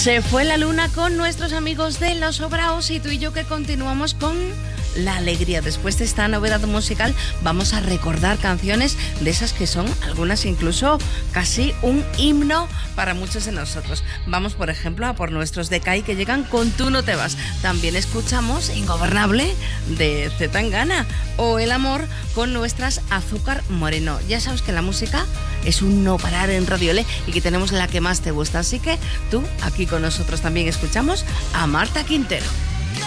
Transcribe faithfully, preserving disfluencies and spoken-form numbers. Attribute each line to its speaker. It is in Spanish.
Speaker 1: Se fue la luna con nuestros amigos de Los Sobraos y tú y yo que continuamos con la alegría. Después de esta novedad musical vamos a recordar canciones de esas que son algunas incluso casi un himno para muchos de nosotros. Vamos, por ejemplo, a por nuestros de Kai que llegan con Tú no te vas. También escuchamos Ingobernable de C. Tangana o El amor con nuestras Azúcar Moreno. Ya sabes que la música es un no parar en Radio L y que tenemos la que más te gusta. Así que tú aquí con nosotros también escuchamos a Marta Quintero.